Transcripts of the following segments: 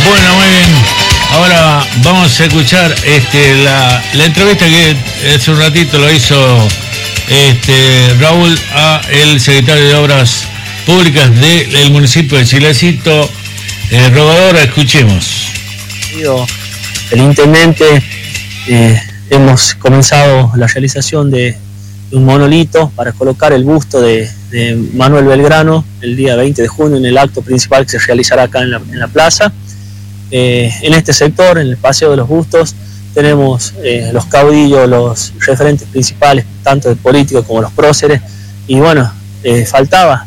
Bueno, muy bien. Ahora vamos a escuchar la entrevista que hace un ratito lo hizo Raúl a el secretario de Obras Públicas del municipio de Chilecito. Rogador, escuchemos. El intendente, hemos comenzado la realización de un monolito para colocar el busto de Manuel Belgrano el día 20 de junio en el acto principal que se realizará acá en la plaza. En este sector, en el Paseo de los Bustos, tenemos los caudillos, los referentes principales, tanto de políticos como los próceres, y bueno, faltaba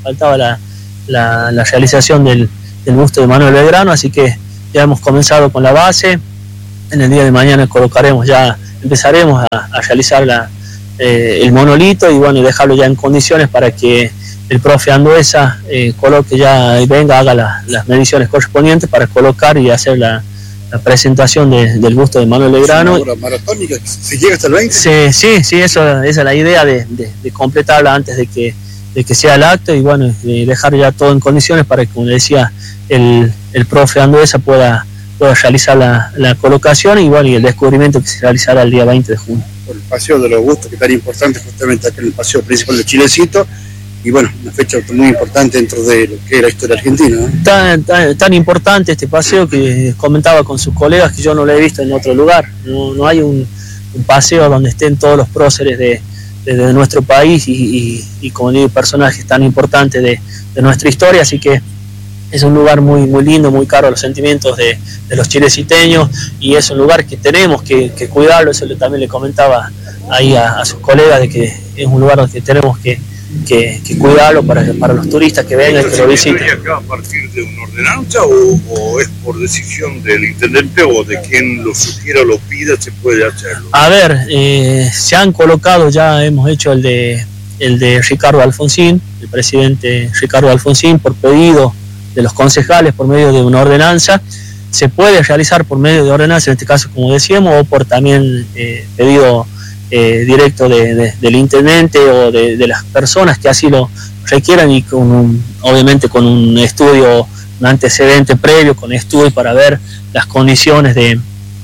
la realización del busto de Manuel Belgrano, así que ya hemos comenzado con la base. En el día de mañana empezaremos a realizar el monolito y bueno, dejarlo ya en condiciones para que el profe Anduesa coloque ya y venga, haga las mediciones correspondientes para colocar y hacer la presentación del busto de Manuel Belgrano. ¿Es una obra maratónica? ¿Se llega hasta el 20? Sí, esa es la idea de completarla antes de que sea el acto y bueno, dejar ya todo en condiciones para que, como decía, el profe Anduesa pueda realizar la colocación y bueno, y el descubrimiento que se realizará el día 20 de junio. Por el Paseo de los Bustos, que es tan importante justamente acá en el paseo principal de Chilecito, y bueno, una fecha muy importante dentro de lo que es la historia argentina, ¿no? Tan importante este paseo que comentaba con sus colegas que yo no lo he visto en otro lugar. No hay un paseo donde estén todos los próceres de nuestro país y como digo, personajes tan importantes de nuestra historia, así que es un lugar muy, muy lindo, muy caro a los sentimientos de los chileciteños y es un lugar que tenemos que cuidarlo. Eso también le comentaba ahí a sus colegas, de que es un lugar donde tenemos que cuidarlo para los turistas que vengan y que lo visiten. ¿Se acá a partir de una ordenanza o es por decisión del intendente o de quien lo sugiera o lo pida se puede hacerlo? A ver, se han colocado, ya hemos hecho el de Ricardo Alfonsín, el presidente Ricardo Alfonsín, por pedido de los concejales por medio de una ordenanza. Se puede realizar por medio de ordenanza, en este caso como decíamos, o por también pedido directo del intendente o de las personas que así lo requieran y obviamente con un estudio, un antecedente previo, con estudio para ver las condiciones de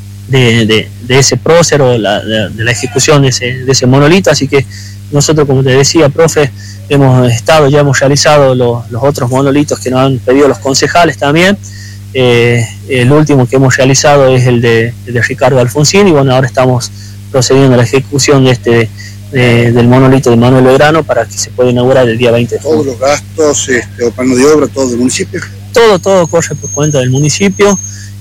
ese prócer o de la ejecución de ese monolito. Así que nosotros, como te decía, profe, ya hemos realizado los otros monolitos que nos han pedido los concejales también. El último que hemos realizado es el de Ricardo Alfonsín y bueno, ahora estamos procediendo a la ejecución del monolito de Manuel Belgrano para que se pueda inaugurar el día 20 de junio. ¿Todos los gastos o planos de obra, todo del municipio? Todo corre por cuenta del municipio.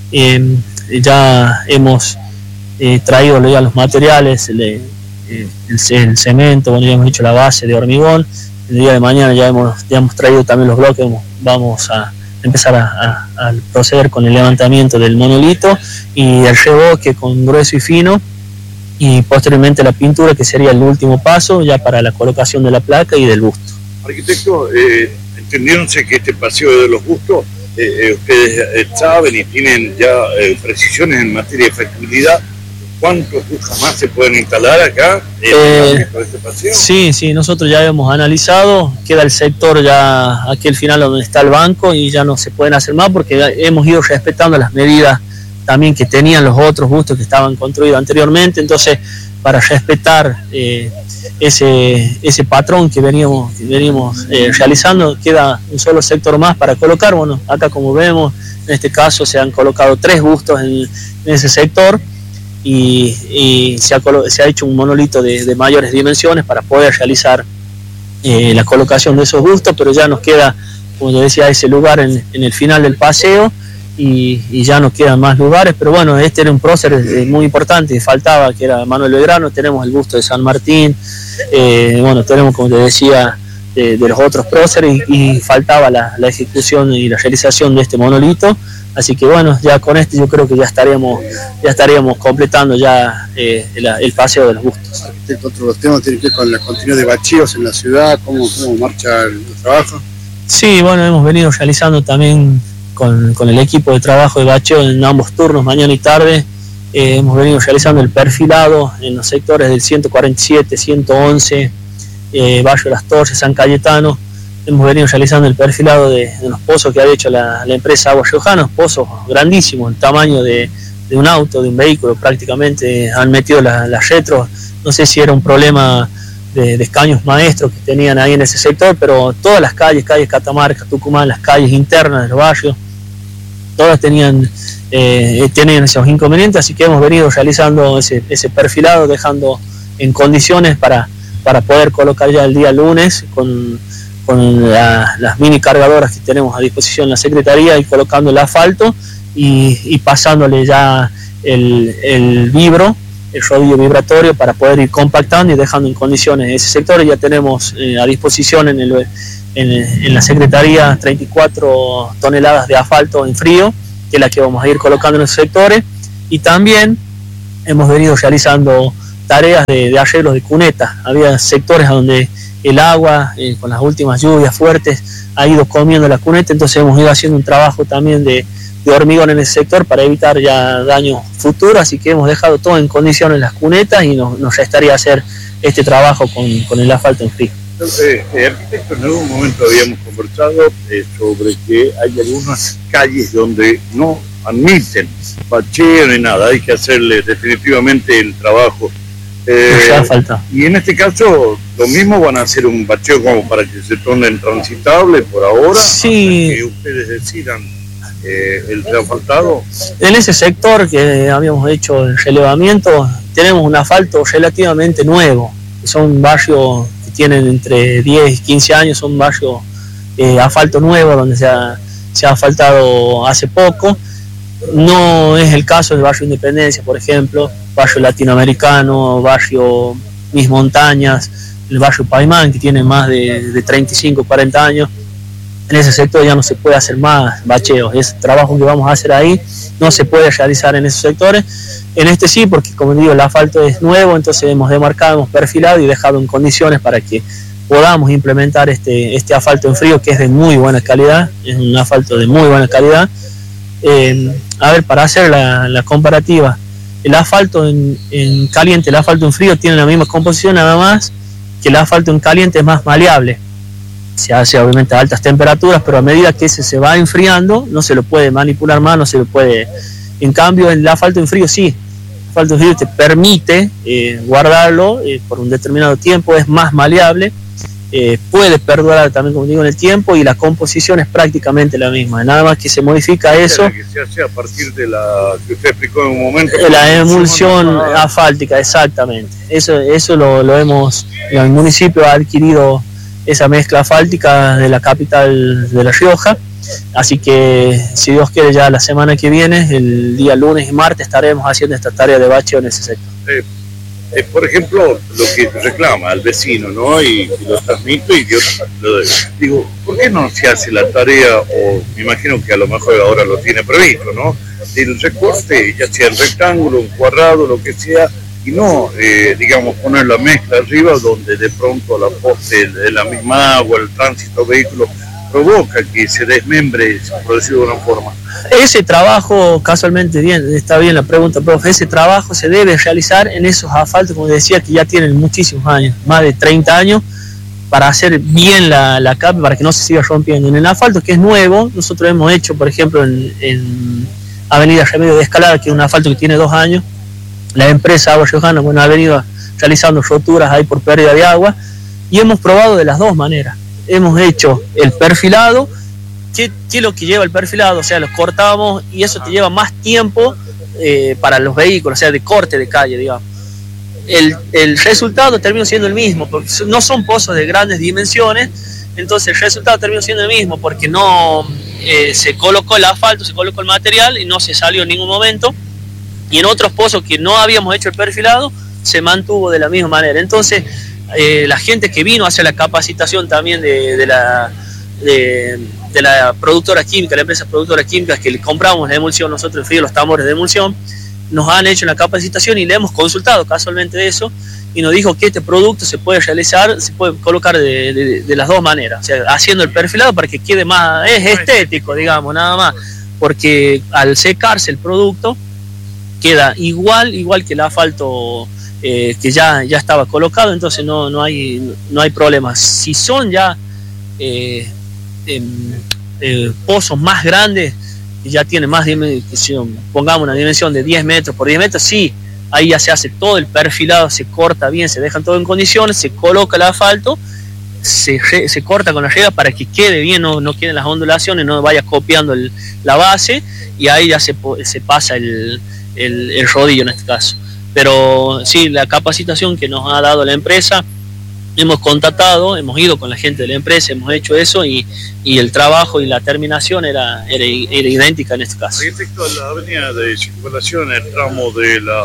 Ya hemos traído ya los materiales, el cemento, bueno, ya hemos hecho la base de hormigón. El día de mañana ya hemos traído también los bloques. Vamos a empezar a proceder con el levantamiento del monolito y el revoque con grueso y fino, y posteriormente la pintura, que sería el último paso ya para la colocación de la placa y del busto. Arquitecto, entendiéndose que este paseo de los bustos, ustedes saben y tienen ya precisiones en materia de factibilidad, ¿cuántos bustos más se pueden instalar acá en este paseo? Sí, nosotros ya hemos analizado, queda el sector ya aquí al final donde está el banco y ya no se pueden hacer más porque hemos ido respetando las medidas también que tenían los otros bustos que estaban construidos anteriormente. Entonces, para respetar ese patrón que veníamos realizando, queda un solo sector más para colocar. Bueno, acá como vemos, en este caso se han colocado 3 bustos en ese sector y se ha hecho un monolito de mayores dimensiones para poder realizar la colocación de esos bustos, pero ya nos queda, como yo decía, ese lugar en el final del paseo. Y ya no quedan más lugares, pero bueno, este era un prócer muy importante, faltaba, que era Manuel Belgrano. Tenemos el busto de San Martín, bueno, tenemos, como te decía, de los otros próceres y faltaba la ejecución y la realización de este monolito. Así que bueno, ya con este yo creo que ya estaríamos completando ya el paseo de los bustos. Otro de los temas tiene que ver con la continuidad de bachíos en la ciudad, cómo marcha el trabajo. Sí, bueno, hemos venido realizando también con el equipo de trabajo de bacheo en ambos turnos, mañana y tarde. Hemos venido realizando el perfilado en los sectores del 147, 111, Barrio Las Torres, San Cayetano, hemos venido realizando el perfilado de los pozos que había hecho la empresa Agua Riojana, pozos grandísimos, el tamaño de un auto, de un vehículo prácticamente. Han metido las retros, no sé si era un problema de escaños maestros que tenían ahí en ese sector, pero todas las calles Catamarca, Tucumán, las calles internas de los barrios, todas tenían esos inconvenientes, así que hemos venido realizando ese perfilado, dejando en condiciones para poder colocar ya el día lunes con las mini cargadoras que tenemos a disposición en la Secretaría, y colocando el asfalto y pasándole ya el vibro, el rodillo vibratorio, para poder ir compactando y dejando en condiciones ese sector. Ya tenemos a disposición en la Secretaría 34 toneladas de asfalto en frío, que es la que vamos a ir colocando en esos sectores, y también hemos venido realizando tareas de arreglos de cunetas. Había sectores donde el agua, con las últimas lluvias fuertes, ha ido comiendo la cuneta, entonces hemos ido haciendo un trabajo también de hormigón en ese sector para evitar ya daños futuros, así que hemos dejado todo en condiciones las cunetas, y nos restaría hacer este trabajo con el asfalto en frío. Entonces, arquitecto, en algún momento habíamos conversado sobre que hay algunas calles donde no admiten bacheo ni nada, hay que hacerle definitivamente el trabajo. Y en este caso, lo mismo, van a hacer un bacheo como para que se tornen transitables por ahora, sí, hasta que ustedes decidan el asfaltado. En ese sector que habíamos hecho el relevamiento, tenemos un asfalto relativamente nuevo, son barrios que tienen entre 10 y 15 años, son barrios asfalto nuevo, donde se ha asfaltado hace poco. No es el caso del barrio Independencia, por ejemplo, barrio Latinoamericano, barrio Mis Montañas, el barrio Paimán, que tiene más de 35, 40 años. En ese sector ya no se puede hacer más bacheos. Ese trabajo que vamos a hacer ahí no se puede realizar en esos sectores. En este sí, porque como digo, el asfalto es nuevo, entonces hemos demarcado, hemos perfilado y dejado en condiciones para que podamos implementar este asfalto en frío, que es de muy buena calidad, es un asfalto de muy buena calidad. A ver, para hacer la comparativa, el asfalto en caliente, el asfalto en frío tiene la misma composición, nada más que el asfalto en caliente es más maleable. Se hace obviamente a altas temperaturas, pero a medida que ese se va enfriando, no se lo puede manipular más, no se lo puede. En cambio, el asfalto en frío sí. El asfalto en frío te permite guardarlo por un determinado tiempo, es más maleable, puede perdurar también, como digo, en el tiempo, y la composición es prácticamente la misma. Nada más que se modifica eso. Que se hace a partir de la que usted explicó en un momento. La emulsión asfáltica, exactamente. Eso lo hemos, el municipio ha adquirido esa mezcla asfáltica de la capital de La Rioja, así que si Dios quiere ya la semana que viene, el día lunes y martes, estaremos haciendo esta tarea de bacheo en ese sector. Por ejemplo, lo que reclama al vecino, ¿no? Y lo transmito, y yo digo, ¿por qué no se hace la tarea, o me imagino que a lo mejor ahora lo tiene previsto, ¿no? El recorte, ya sea en rectángulo, en cuadrado, lo que sea, y no, digamos, poner la mezcla arriba, donde de pronto la poste de la misma agua, el tránsito vehículo, provoca que se desmembre, por decirlo de una forma. Ese trabajo, casualmente, está bien la pregunta, profe, ese trabajo se debe realizar en esos asfaltos, como decía, que ya tienen muchísimos años, más de 30 años, para hacer bien la capa, para que no se siga rompiendo. En el asfalto, que es nuevo, nosotros hemos hecho, por ejemplo, en Avenida Remedio de Escalada, que es un asfalto que tiene 2 años, la empresa Agua Riojana, ha venido realizando roturas ahí por pérdida de agua, y hemos probado de las dos maneras. Hemos hecho el perfilado. ¿Qué es lo que lleva el perfilado? O sea, los cortamos, y eso te lleva más tiempo para los vehículos, o sea, de corte de calle, digamos. El resultado termina siendo el mismo, porque no son pozos de grandes dimensiones, entonces el resultado termina siendo el mismo, porque no se colocó el asfalto, se colocó el material y no se salió en ningún momento. Y en otros pozos que no habíamos hecho el perfilado, se mantuvo de la misma manera. Entonces, la gente que vino a hacer la capacitación también de la productora química, la empresa productora química, que le compramos la emulsión nosotros en frío, los tambores de emulsión, nos han hecho la capacitación y le hemos consultado casualmente de eso, y nos dijo que este producto se puede realizar, se puede colocar de las dos maneras, o sea, haciendo el perfilado para que quede más, es estético, digamos, nada más, porque al secarse el producto queda igual que el asfalto que ya estaba colocado, entonces no hay problemas. Si son ya pozos más grandes, y ya tiene más dimensión, pongamos una dimensión de 10 metros por 10 metros, sí, ahí ya se hace todo el perfilado, se corta bien, se dejan todo en condiciones, se coloca el asfalto, se corta con la regla para que quede bien, no queden las ondulaciones, no vaya copiando la base, y ahí ya se pasa el rodillo en este caso. Pero sí, la capacitación que nos ha dado la empresa, hemos contactado, hemos ido con la gente de la empresa, hemos hecho eso, y el trabajo y la terminación era idéntica en este caso. Respecto a la avenida de circulación, el tramo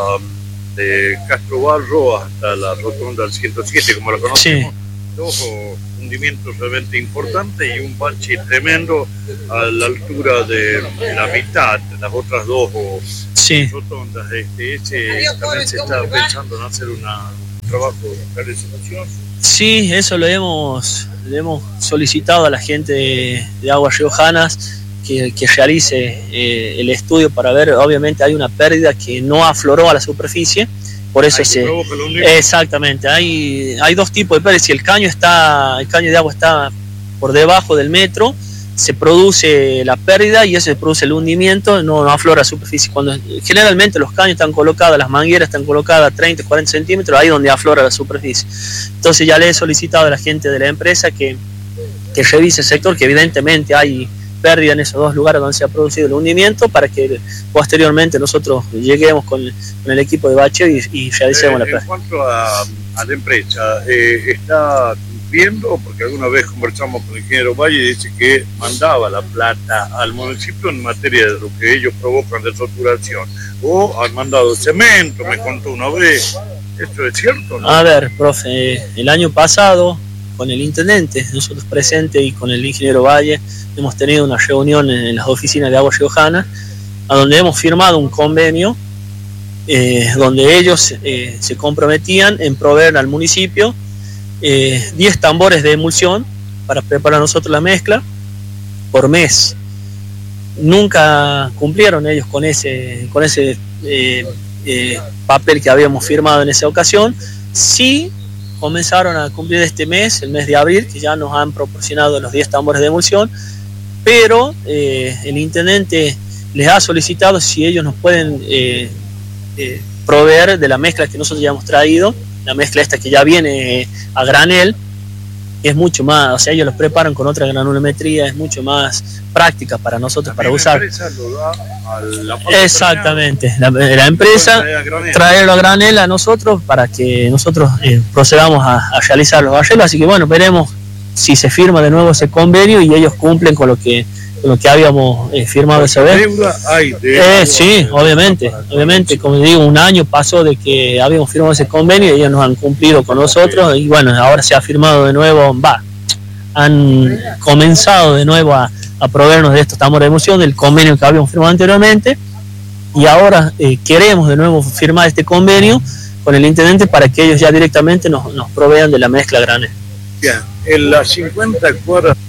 de Castro Barro hasta la rotonda del 107, como la conocemos, sí. Dos hundimientos realmente importantes y un bache tremendo a la altura de la mitad de las otras dos rotondas. También se está pensando en hacer un trabajo de recuperación. Sí, eso le hemos solicitado a la gente de Aguas Riojanas que realice el estudio para ver. Obviamente hay una pérdida que no afloró a la superficie, por eso exactamente, hay dos tipos de pérdidas. Si el caño de agua está por debajo del metro, se produce la pérdida y eso se produce el hundimiento, no aflora a la superficie. Cuando generalmente los caños están colocados, las mangueras están colocadas a 30, 40 centímetros, ahí donde aflora la superficie. Entonces ya le he solicitado a la gente de la empresa que revise el sector, que evidentemente hay pérdida en esos dos lugares donde se ha producido el hundimiento, para que posteriormente nosotros lleguemos con el equipo de bacheo y realicemos la pérdida. En cuanto a la empresa, ¿está cumpliendo? Porque alguna vez conversamos con el ingeniero Valle y dice que mandaba la plata al municipio en materia de lo que ellos provocan de saturación, o han mandado cemento, me contó una vez. ¿Esto es cierto, no? A ver, profe, el año pasado con el intendente, nosotros presentes, y con el ingeniero Valle, hemos tenido una reunión en las oficinas de Aguas Riojanas, a donde hemos firmado un convenio donde ellos se comprometían en proveer al municipio 10 tambores de emulsión para preparar nosotros la mezcla por mes. Nunca cumplieron ellos con ese papel que habíamos firmado en esa ocasión. Sí comenzaron a cumplir este mes, el mes de abril, que ya nos han proporcionado los 10 tambores de emulsión, pero el intendente les ha solicitado si ellos nos pueden proveer de la mezcla que nosotros ya hemos traído, la mezcla esta que ya viene a granel, es mucho más, o sea, ellos los preparan con otra granulometría, es mucho más práctica para nosotros para usar. Exactamente, la empresa traerlo a granel a nosotros para que nosotros procedamos a realizar los arreglos, así que bueno, veremos si se firma de nuevo ese convenio y ellos cumplen con lo que habíamos firmado esa vez. Sí, obviamente, como digo, un año pasó de que habíamos firmado ese convenio y ellos nos han cumplido con nosotros, y bueno, ahora se ha firmado de nuevo, han comenzado de nuevo a proveernos de estos tambores de emulsión, del convenio que habíamos firmado anteriormente, y ahora queremos de nuevo firmar este convenio con el intendente para que ellos ya directamente nos provean de la mezcla granel. Bien, en las 50 cuadras